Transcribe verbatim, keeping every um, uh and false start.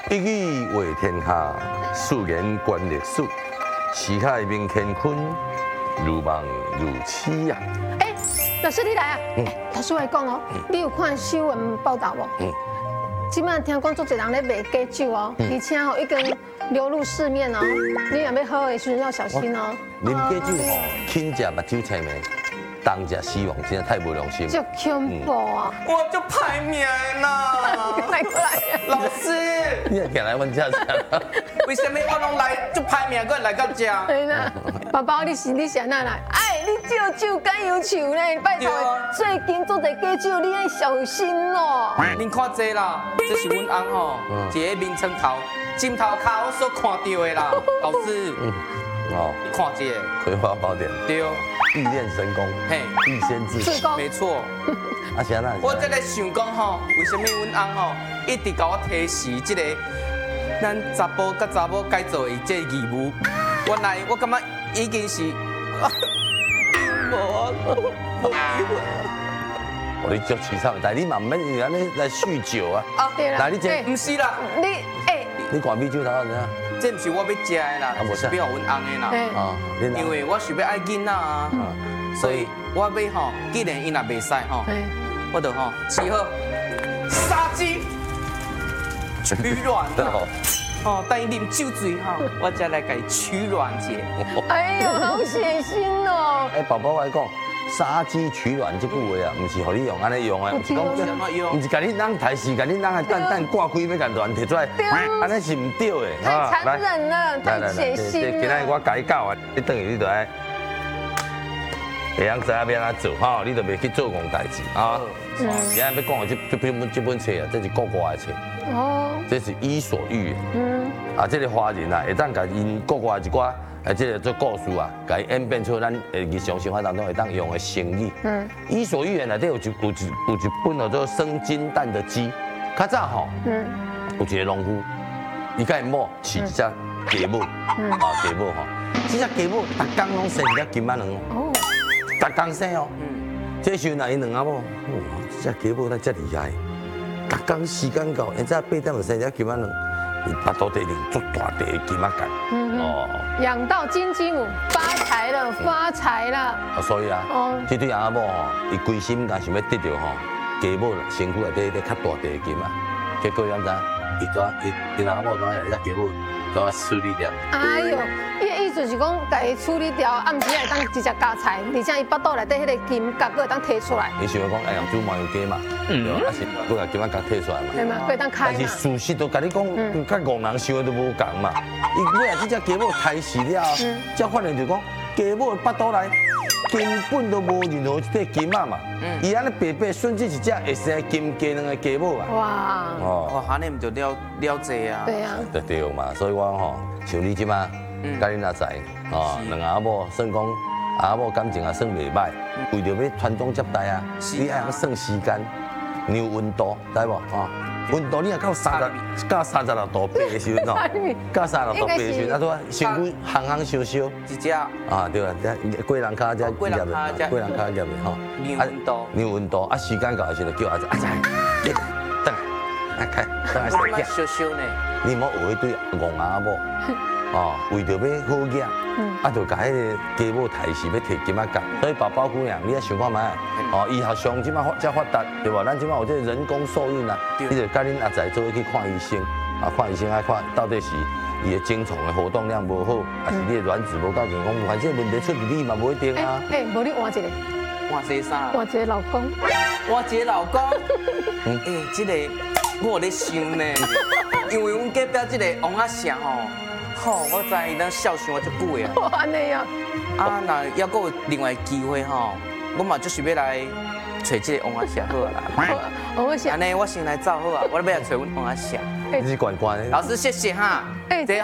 一语为天下，素言观历史。时海明乾坤，如梦如痴呀。 哎，老师你来啊！哎，老师我讲哦，你有看新闻报道无？嗯。今麦听讲，足侪人咧卖假酒哦，而且哦已经流入市面哦，你若要喝的时候要小心哦。 啉假酒吼，轻食目睭青面，当食死亡，真的太无良心。 就恐怖啊！ 我就排名啦。 来过来。 老师， 你也行来阮遮食？ 为什么我拢来就排名，搁来到遮？ 对啦，宝宝你是你是哪来？哎，你借酒敢有酒呢？拜托，最近做者假酒，你要小心哦。 您看这啦，这是阮翁吼，一个面床头、枕头骹所看到的啦。老师， 哦， 你看这个葵花宝典， 对， 欲练神功， 嘿， 必先自自宫没错。 啊，是安那？ 我在咧想讲吼，为什么阮翁吼一直甲我提示这个咱查甫甲查某该做的这个义务？原来我感觉已经是无无机会。 我你足凄惨，但你嘛免是安尼来酗酒啊。 啊， 对啦， 那你这不是啦， 你哎， 你灌啤酒头怎样？ 这不是我要食的啦，是要互阮翁的啦。 啊， 因为我想要爱囡仔啊，所以我要吼，既然伊若袂使吼，我就吼只好杀鸡取卵啦。哦，等伊啉酒醉吼，我才来甲伊取卵者。 哎呦，好血腥哦！ 哎，宝宝我来讲，杀鸡取卵这句话啊，唔是互你用安尼用的，唔是讲，唔是甲你人抬死，甲你人的蛋蛋挂开要甲卵摕出来，安尼是唔对的。 太残忍了，太血腥了。 今仔我改教啊，你等于你就爱，会晓知影要安怎做吼，你就袂去做戆代志啊。今仔要讲的这这本这本册啊，这是国外的册。哦，这是伊索寓言。嗯，啊，这个华人啊，会当甲因国外一寡，啊，这个做故事啊，甲伊演变出咱诶日常生活当中会当用的成语。嗯，伊索寓言内底有一有一有一本叫做生金蛋的鸡。较早吼，嗯，有一个农夫，伊甲因某饲一只鸡母，啊，鸡母吼，这只鸡母逐工拢生一只金仔卵哦，逐工生哦。嗯，这时候呢，因两阿某，哇，这只鸡母咱遮厉害。逐工时间到，现在八点就生只金仔卵，伊巴肚底里足大地的金仔干。哦， 养到金鸡母，发财了，发财了。 啊，所以啊，这对阿某吼，伊规心敢想要得到吼，鸡母身躯内底咧较大地的金仔，结果怎知？伊怎伊伊阿某怎样？只鸡母怎样处理掉？ 哎呦，伊的意思是讲，家己处理掉，暗时会当直接加菜，而且伊腹肚内底迄个金角个会当摕出来。 你想讲，哎呀，煮麻油鸡嘛，对吧？啊是，佮甲金仔角摕出来嘛。 对嘛，可以当开嘛。 但是事实都甲你讲，甲戆人想的都无共嘛。伊尾啊，这只鸡母开始了，才发现就讲，鸡母的腹肚内根本都无任何一块金仔嘛。伊安尼白白顺治一只会生金鸡卵的鸡母啊。 哇！ 哦，安尼唔就了了济啊？ 对啊。 对对嘛，所以我吼，像你即马，甲恁阿仔，哦，两阿某算讲阿某感情也算袂歹，为着要传宗接代啊，你爱晓算时间，你有温度，知无？哦，温度你若到三十，到三十六度八的时阵哦，到三十六度八的时阵，啊，拄啊，身躯烘烘烧烧， 一只啊， 对啦，这过人骹这过人骹这过人骹入的吼， 牛温度， 牛温度，啊，时间到的时候叫阿仔阿仔，等来，来开，等来食烧烧呢。 你莫学迄对戆阿某。哦，为着要好养，啊，就甲迄个鸡母抬是要摕金仔角，所以宝宝姑娘，你也想看卖，哦，医学上即马发才发达，对无？咱即马有这个人工受孕啊，你就甲恁阿仔做去看医生，啊，看医生爱看到底是伊的精虫的活动量无好，还是你的卵子无够健康，反正问题出伫你嘛无一定啊。 哎，无你换一个， 换谁啥？ 换一个老公， 换一个老公。嗯，哎，这个我有咧想呢，因为阮隔壁这个王阿祥吼。吼，我知伊咱孝顺我足久的啊。 安尼啊。 啊，那要搁有另外机会吼，我嘛就是要来找这个王阿祥好啦。 王阿祥。 安尼我先来走好啊，我要来找阮王阿祥。 你是管管的。 老师谢谢哈。哎。